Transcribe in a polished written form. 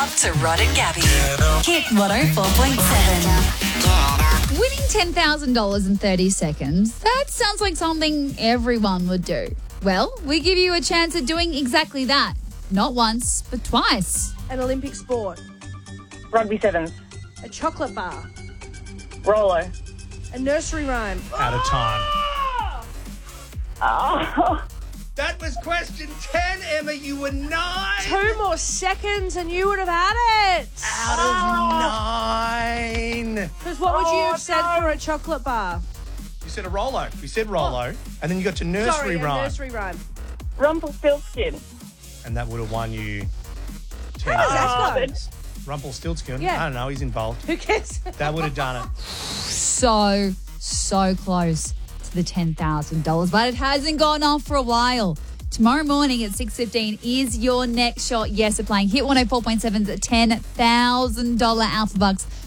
up to Rod and Gabby. Hit 104.7. Winning $10,000 in 30 seconds, that sounds like something everyone would do. Well, we give you a chance at doing exactly that. Not once, but twice. An Olympic sport. Rugby sevens. A chocolate bar. Rolo. A nursery rhyme. Out of time. Oh. That was question 10, Emma. You were 9. 2 more seconds and you would have had it. Out of 9. Because what would you have said for a chocolate bar? You said a Rolo. We said Rolo. And then you got to nursery Sorry, rhyme. a nursery rhyme. Rumpelstiltskin. And that would have won you 10. How does that go? Rumpelstiltskin? Yeah. I don't know. He's involved. Who cares? That would have done it. So close to the $10,000, but it hasn't gone off for a while. Tomorrow morning at 6:15 is your next shot. Yes, we're playing Hit 104.7's $10,000 Alpha Bucks